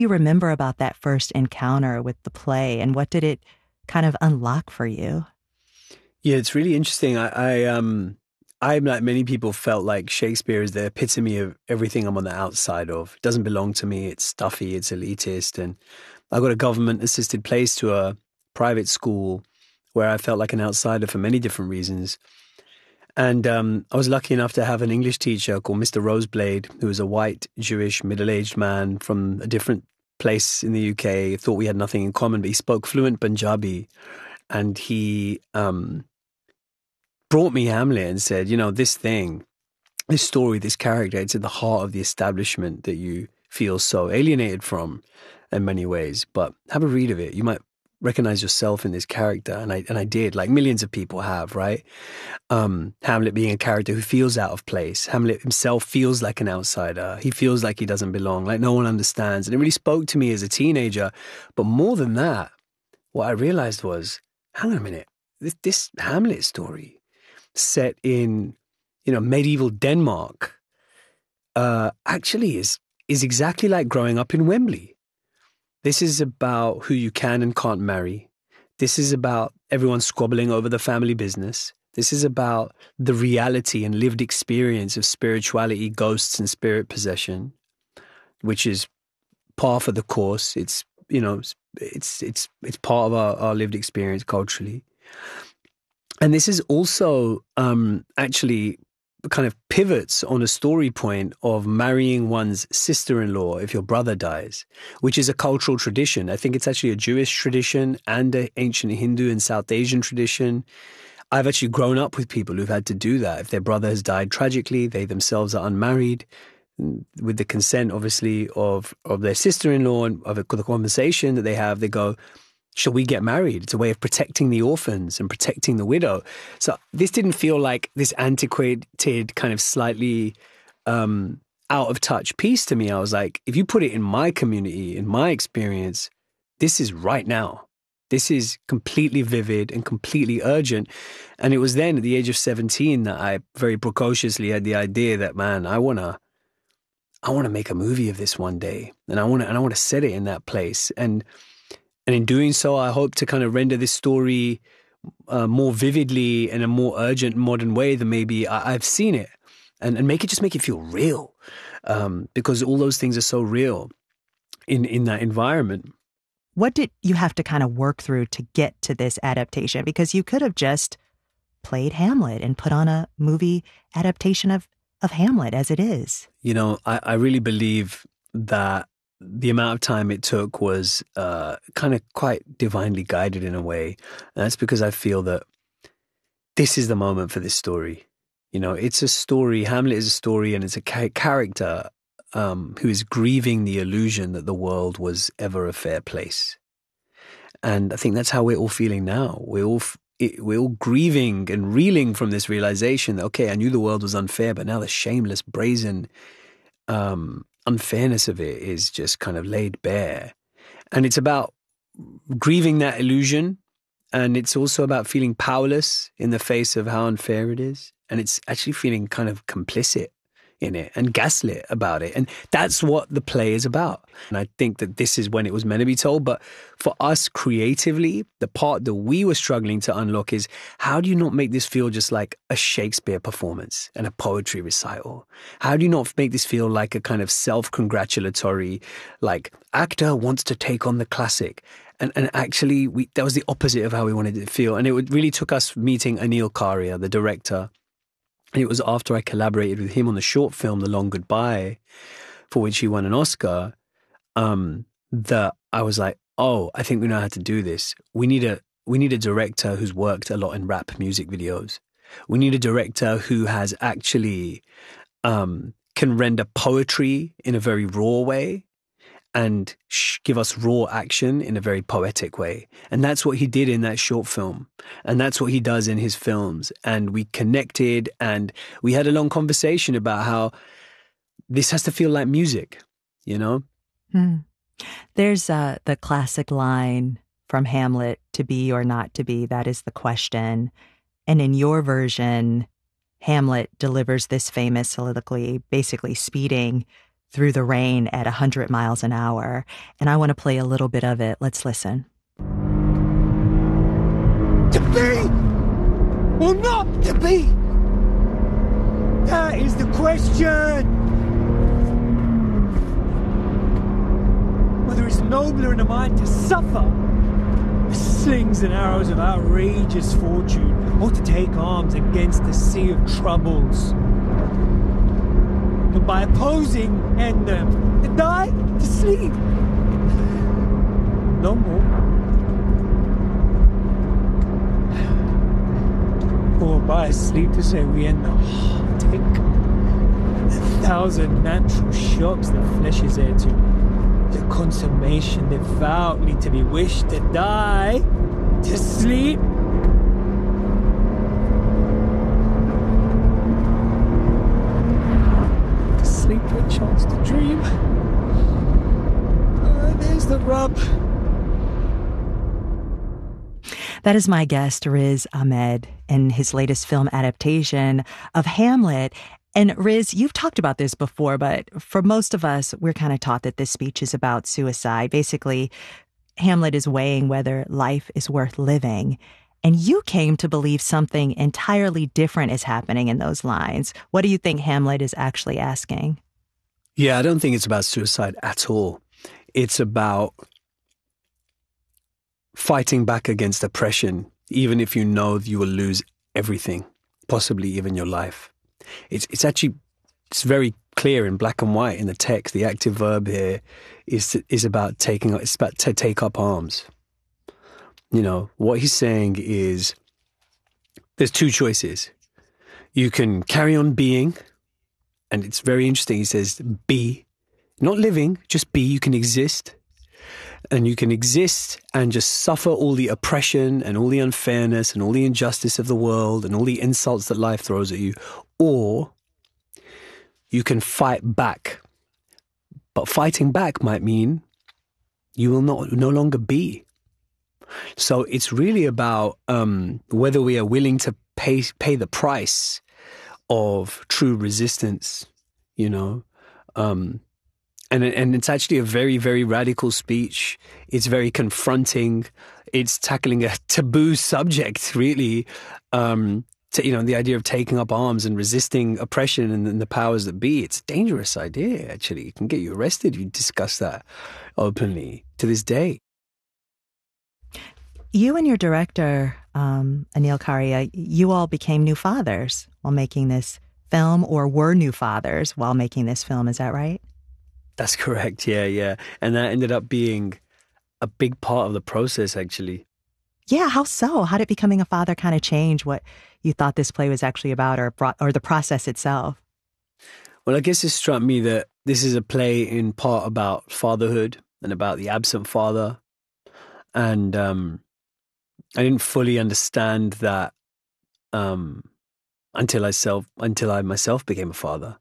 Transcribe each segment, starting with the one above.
you remember about that first encounter with the play, and what did it kind of unlock for you? Yeah, it's really interesting. I, like many people, felt like Shakespeare is the epitome of everything I'm on the outside of. It doesn't belong to me. It's stuffy. It's elitist. And I got a government-assisted place to a private school where I felt like an outsider for many different reasons. And I was lucky enough to have an English teacher called Mr. Roseblade, who was a white, Jewish, middle-aged man from a different place in the UK. Thought we had nothing in common, but he spoke fluent Punjabi. And he brought me Hamlet and said, this thing, this story, this character, it's at the heart of the establishment that you feel so alienated from in many ways. But have a read of it. You might recognize yourself in this character. And I did, like millions of people have, right? Hamlet being a character who feels out of place. Hamlet himself feels like an outsider. He feels like he doesn't belong, like no one understands. And it really spoke to me as a teenager. But more than that, what I realized was, hang on a minute, this Hamlet story set in, medieval Denmark, actually is exactly like growing up in Wembley. This is about who you can and can't marry. This is about everyone squabbling over the family business. This is about the reality and lived experience of spirituality, ghosts, and spirit possession, which is par for the course. It's it's part of our lived experience culturally. And this is also actually kind of pivots on a story point of marrying one's sister-in-law if your brother dies, which is a cultural tradition. I think it's actually a Jewish tradition and an ancient Hindu and South Asian tradition. I've actually grown up with people who've had to do that. If their brother has died tragically, they themselves are unmarried, with the consent, obviously, of their sister-in-law and of the conversation that they have, they go, shall we get married? It's a way of protecting the orphans and protecting the widow. So this didn't feel like this antiquated, kind of slightly out of touch piece to me. I was like, if you put it in my community, in my experience, this is right now. This is completely vivid and completely urgent. And it was then at the age of 17 that I very precociously had the idea that, man, I want to make a movie of this one day. And I want to set it in that place. And in doing so, I hope to kind of render this story more vividly in a more urgent modern way than maybe I've seen it, and make it feel real, because all those things are so real in that environment. What did you have to kind of work through to get to this adaptation? Because you could have just played Hamlet and put on a movie adaptation of Hamlet as it is. I really believe that the amount of time it took was kind of quite divinely guided in a way. And that's because I feel that this is the moment for this story. It's a story. Hamlet is a story, and it's a character who is grieving the illusion that the world was ever a fair place. And I think that's how we're all feeling now. We're all grieving and reeling from this realization that, okay, I knew the world was unfair, but now the shameless, brazen unfairness of it is just kind of laid bare. And it's about grieving that illusion. And it's also about feeling powerless in the face of how unfair it is. And it's actually feeling kind of complicit in it and gaslit about it. And that's what the play is about. And I think that this is when it was meant to be told. But for us creatively, the part that we were struggling to unlock is, how do you not make this feel just like a Shakespeare performance and a poetry recital? How do you not make this feel like a kind of self-congratulatory, like, actor wants to take on the classic? And actually, that was the opposite of how we wanted it to feel. And it really took us meeting Anil Karia, the director. And it was after I collaborated with him on the short film, The Long Goodbye, for which he won an Oscar, that I was like, oh, I think we know how to do this. We need a director who's worked a lot in rap music videos. We need a director who has actually can render poetry in a very raw way and give us raw action in a very poetic way. And that's what he did in that short film. And that's what he does in his films. And we connected, and we had a long conversation about how this has to feel like music, There's the classic line from Hamlet, to be or not to be, that is the question. And in your version, Hamlet delivers this famous soliloquy, basically speeding through the rain at 100 miles an hour. And I want to play a little bit of it. Let's listen. To be or not to be? That is the question. Whether it's nobler in the mind to suffer the slings and arrows of outrageous fortune, or to take arms against the sea of troubles. But by opposing, end them. To die, to sleep. No more. Or by sleep to say we end the heartache, the thousand natural shocks that flesh is heir to, the consummation devoutly to be wished, to die, to sleep. To sleep with a chance to dream. There's the rub. That is my guest, Riz Ahmed, in his latest film adaptation of Hamlet. And Riz, you've talked about this before, but for most of us, we're kind of taught that this speech is about suicide. Basically, Hamlet is weighing whether life is worth living. And you came to believe something entirely different is happening in those lines. What do you think Hamlet is actually asking? Yeah, I don't think it's about suicide at all. It's about fighting back against oppression, even if you know you will lose everything, possibly even your life. It's very clear in black and white in the text. The active verb here is about to take up arms. You know, what he's saying is there's two choices. You can carry on being, and it's very interesting. He says be, not living, just be. You can exist. And you can exist and just suffer all the oppression and all the unfairness and all the injustice of the world and all the insults that life throws at you. Or you can fight back. But fighting back might mean you will no longer be. So it's really about whether we are willing to pay the price of true resistance, you know. And it's actually a very, very radical speech. It's very confronting. It's tackling a taboo subject, really. The idea of taking up arms and resisting oppression and the powers that be. It's a dangerous idea, actually. It can get you arrested if you discuss that openly to this day. You and your director, Anil Karia, you all became new fathers while making this film, or were new fathers while making this film. Is that right? That's correct, yeah. And that ended up being a big part of the process, actually. Yeah, how so? How did becoming a father kind of change what you thought this play was actually about, or the process itself? Well, I guess it struck me that this is a play in part about fatherhood and about the absent father. And I didn't fully understand that until I myself became a father.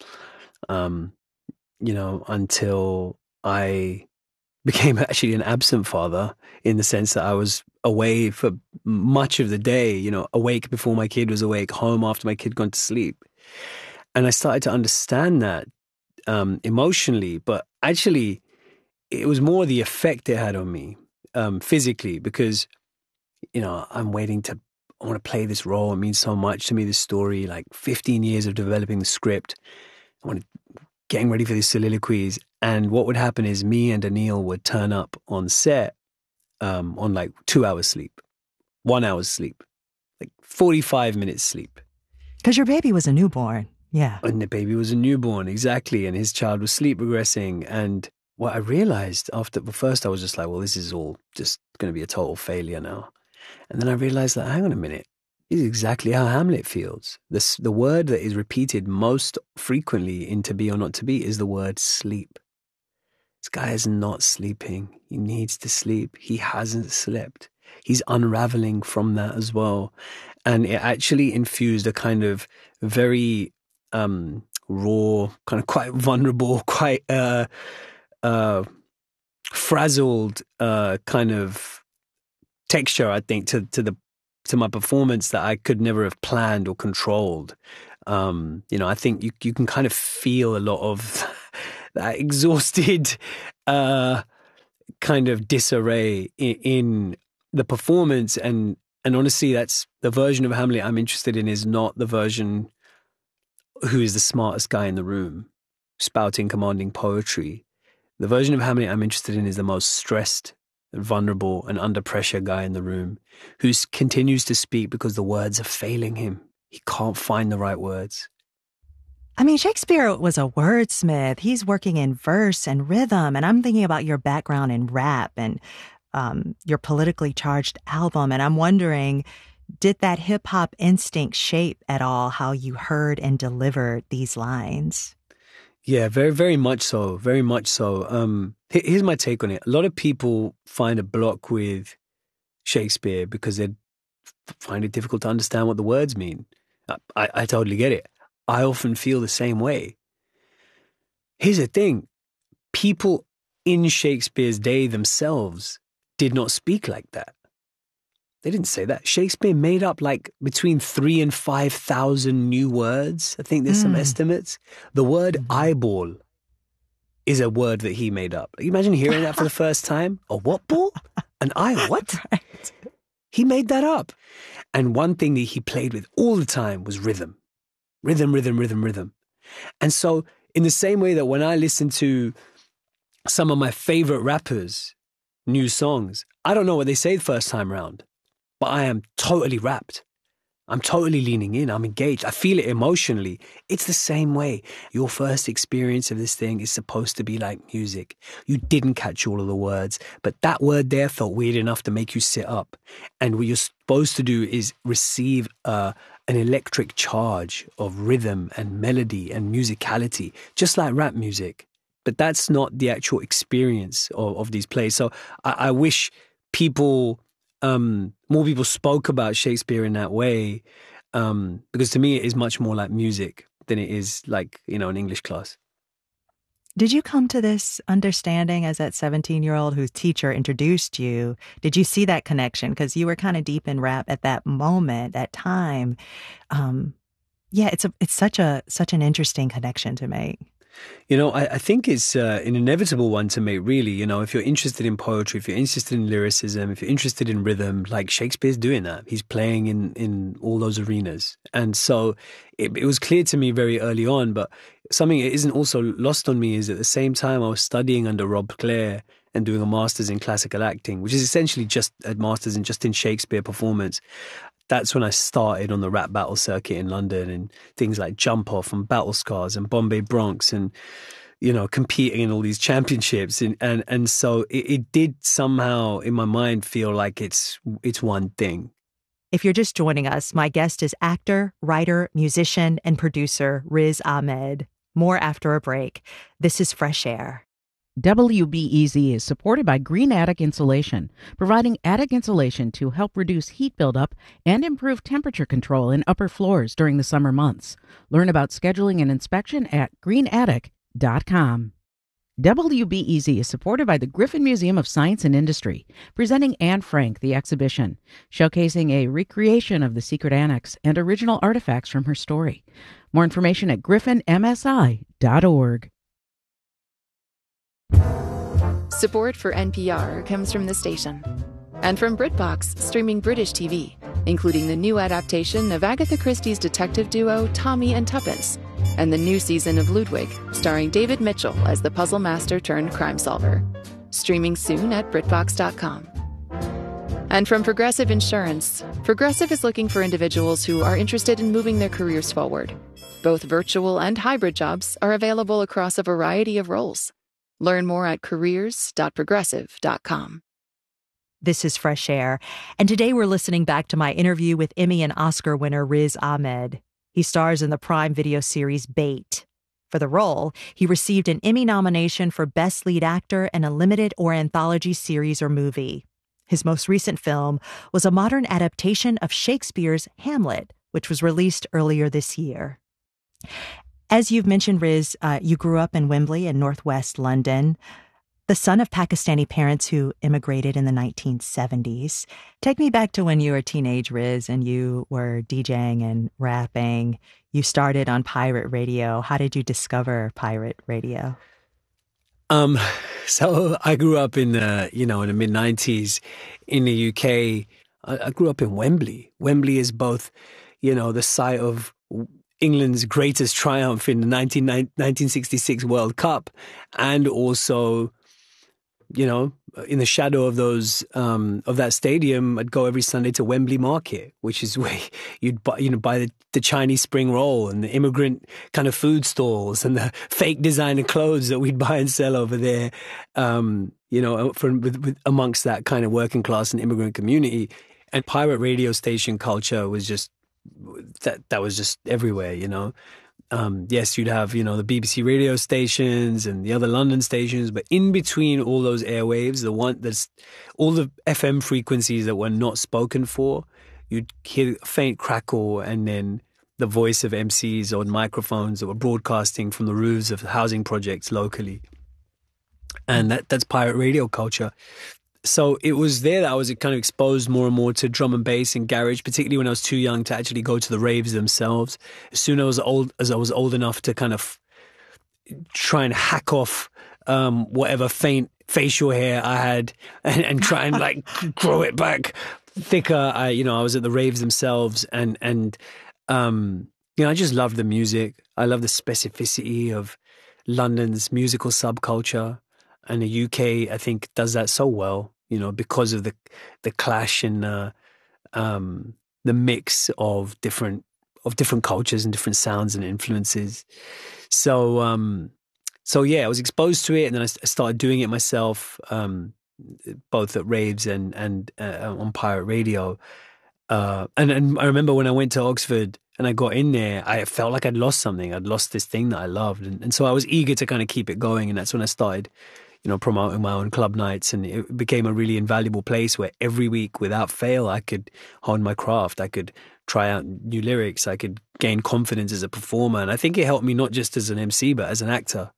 Until I became actually an absent father, in the sense that I was away for much of the day, awake before my kid was awake, home after my kid gone to sleep. And I started to understand that emotionally, but actually it was more the effect it had on me physically, because, I want to play this role. It means so much to me, this story, like 15 years of developing the script. Getting ready for these soliloquies, and what would happen is me and Anil would turn up on set on like 2 hours sleep, 1 hour's sleep, like 45 minutes sleep. Because your baby was a newborn, yeah. And the baby was a newborn, exactly, and his child was sleep regressing. And what I realized first I was just like, well, this is all just going to be a total failure now. And then I realized that, hang on a minute, this is exactly how Hamlet feels. The word that is repeated most frequently in To Be or Not to Be is the word sleep. This guy is not sleeping. He needs to sleep. He hasn't slept. He's unraveling from that as well. And it actually infused a kind of very raw, kind of quite vulnerable, quite frazzled kind of texture, I think, to my performance that I could never have planned or controlled. I think you can kind of feel a lot of that exhausted kind of disarray in the performance. And honestly, that's the version of Hamlet I'm interested in, is not the version who is the smartest guy in the room, spouting commanding poetry. The version of Hamlet I'm interested in is the most stressed, vulnerable, and under pressure guy in the room, who continues to speak because the words are failing him. He can't find the right words. I mean, Shakespeare was a wordsmith. He's working in verse and rhythm. And I'm thinking about your background in rap and your politically charged album. And I'm wondering, did that hip hop instinct shape at all how you heard and delivered these lines? Yeah, very, very much so. Very much so. Here's my take on it. A lot of people find a block with Shakespeare because they find it difficult to understand what the words mean. I totally get it. I often feel the same way. Here's the thing. People in Shakespeare's day themselves did not speak like that. They didn't say that. Shakespeare made up like between 3,000 and 5,000 new words. I think there's some estimates. The word eyeball is a word that he made up. Imagine hearing that for the first time. A what ball? An eye what? Right. He made that up. And one thing that he played with all the time was rhythm. Rhythm, rhythm, rhythm, rhythm. And so in the same way that when I listen to some of my favorite rappers' new songs, I don't know what they say the first time around, but I am totally rapt. I'm totally leaning in. I'm engaged. I feel it emotionally. It's the same way. Your first experience of this thing is supposed to be like music. You didn't catch all of the words, but that word there felt weird enough to make you sit up. And what you're supposed to do is receive an electric charge of rhythm and melody and musicality, just like rap music. But that's not the actual experience of these plays. So I wish more people spoke about Shakespeare in that way, because to me it is much more like music than it is like, an English class. Did you come to this understanding as that 17-year-old whose teacher introduced you? Did you see that connection? Because you were kind of deep in rap at that moment, that time. It's such an interesting connection to make. I think it's an inevitable one to make, really. If you're interested in poetry, if you're interested in lyricism, if you're interested in rhythm, like Shakespeare's doing that. He's playing in all those arenas. And so it was clear to me very early on, but something that isn't also lost on me is at the same time I was studying under Rob Clare and doing a master's in classical acting, which is essentially just a master's in Shakespeare performance. That's when I started on the rap battle circuit in London and things like Jump Off and Battle Scars and Bombay Bronx and, competing in all these championships. And so it did somehow in my mind feel like it's one thing. If you're just joining us, my guest is actor, writer, musician, and producer Riz Ahmed. More after a break. This is Fresh Air. WBEZ is supported by Green Attic Insulation, providing attic insulation to help reduce heat buildup and improve temperature control in upper floors during the summer months. Learn about scheduling an inspection at greenattic.com. WBEZ is supported by the Griffin Museum of Science and Industry, presenting Anne Frank, the exhibition, showcasing a recreation of the secret annex and original artifacts from her story. More information at griffinmsi.org. Support for NPR comes from the station and from BritBox, streaming British TV, including the new adaptation of Agatha Christie's detective duo Tommy and Tuppence, and the new season of Ludwig, starring David Mitchell as the puzzle master turned crime solver. Streaming soon at BritBox.com. And from Progressive Insurance, Progressive is looking for individuals who are interested in moving their careers forward. Both virtual and hybrid jobs are available across a variety of roles. Learn more at careers.progressive.com. This is Fresh Air, and today we're listening back to my interview with Emmy and Oscar winner Riz Ahmed. He stars in the Prime Video series Bait. For the role, he received an Emmy nomination for Best Lead Actor in a Limited or Anthology Series or Movie. His most recent film was a modern adaptation of Shakespeare's Hamlet, which was released earlier this year. As you've mentioned, Riz, you grew up in Wembley in northwest London, the son of Pakistani parents who immigrated in the 1970s. Take me back to when you were a teenage, Riz, and you were DJing and rapping. You started on pirate radio. How did you discover pirate radio? So I grew up in the, in the mid-90s in the UK. I grew up in Wembley. Wembley is both, the site of England's greatest triumph in the 1966 World Cup, and also, in the shadow of those of that stadium, I'd go every Sunday to Wembley Market, which is where you'd buy the Chinese spring roll and the immigrant kind of food stalls and the fake designer clothes that we'd buy and sell over there. Amongst that kind of working class and immigrant community, and pirate radio station culture was just that was just everywhere. Yes, you'd have, the BBC radio stations and the other London stations, but in between all those airwaves, there's all the FM frequencies that were not spoken for, you'd hear a faint crackle and then the voice of MCs on microphones that were broadcasting from the roofs of housing projects locally. And that's pirate radio culture. So it was there that I was kind of exposed more and more to drum and bass and garage, particularly when I was too young to actually go to the raves themselves. As soon as I was old enough to kind of try and hack off whatever faint facial hair I had and try and like grow it back thicker, I was at the raves themselves, and I just loved the music. I love the specificity of London's musical subculture. And the UK, I think, does that so well, because of the clash and the mix of different cultures and different sounds and influences. So yeah, I was exposed to it, and then I started doing it myself, both at raves and on pirate radio. And I remember when I went to Oxford and I got in there, I felt like I'd lost something. I'd lost this thing that I loved, and so I was eager to kind of keep it going, and that's when I started promoting my own club nights, and it became a really invaluable place where every week, without fail, I could hone my craft. I could try out new lyrics. I could gain confidence as a performer. And I think it helped me not just as an MC, but as an actor.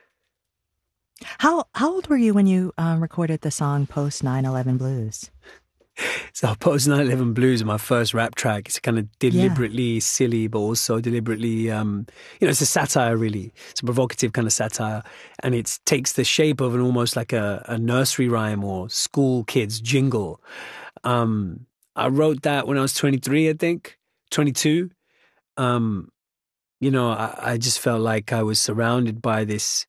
How old were you when you recorded the song Post 9/11 Blues? So Post 9/11 Blues is my first rap track. It's kind of deliberately silly, but also deliberately, it's a satire, really. It's a provocative kind of satire. And it takes the shape of almost like a nursery rhyme or school kids jingle. I wrote that when I was 23, I think, 22. I just felt like I was surrounded by this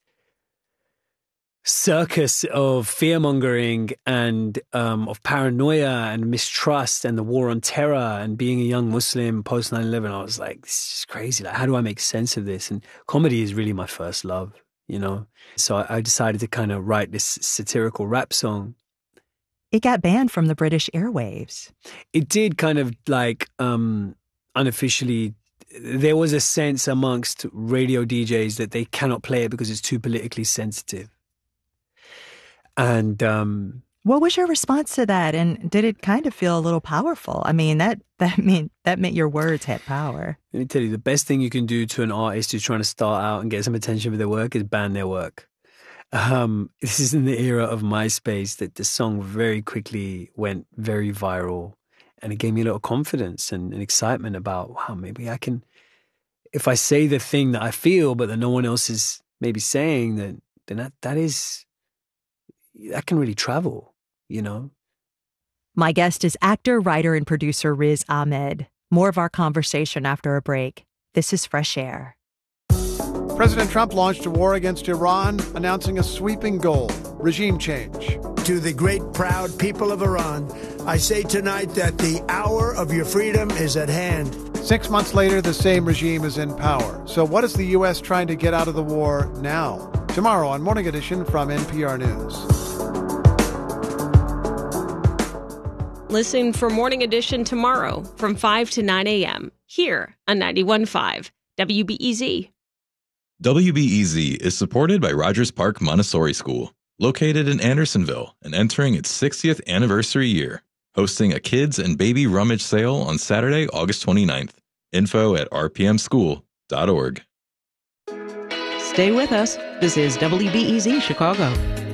circus of fear-mongering and of paranoia and mistrust and the war on terror, and being a young Muslim post 9/11, I was like, this is just crazy. Like, how do I make sense of this? And comedy is really my first love, So I decided to kind of write this satirical rap song. It got banned from the British airwaves. It did, kind of like unofficially. There was a sense amongst radio DJs that they cannot play it because it's too politically sensitive. And what was your response to that? And did it kind of feel a little powerful? I mean, that meant your words had power. Let me tell you, the best thing you can do to an artist who's trying to start out and get some attention for their work is ban their work. This is in the era of MySpace that the song very quickly went very viral, and it gave me a little confidence and excitement about, wow, maybe I can, if I say the thing that I feel but that no one else is maybe saying, then that can really travel, My guest is actor, writer, and producer Riz Ahmed. More of our conversation after a break. This is Fresh Air. President Trump launched a war against Iran, announcing a sweeping goal: regime change. To the great, proud people of Iran, I say tonight that the hour of your freedom is at hand. 6 months later, the same regime is in power. So what is the U.S. trying to get out of the war now? Tomorrow on Morning Edition from NPR News. Listen for Morning Edition tomorrow from 5 to 9 a.m. here on 91.5 WBEZ. WBEZ is supported by Rogers Park Montessori School, located in Andersonville and entering its 60th anniversary year, hosting a kids and baby rummage sale on Saturday, August 29th. Info at rpmschool.org. Stay with us. This is WBEZ Chicago.